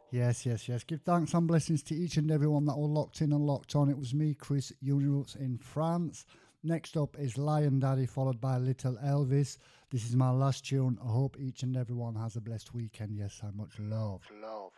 Yes, yes, yes. Give thanks and blessings to each and everyone that were locked in and locked on. It was me, Chris Uniroots in France. Next up is Lion Daddy, followed by Little Elvis. This is my last tune. I hope each and everyone has a blessed weekend. Yes, so much love. Love.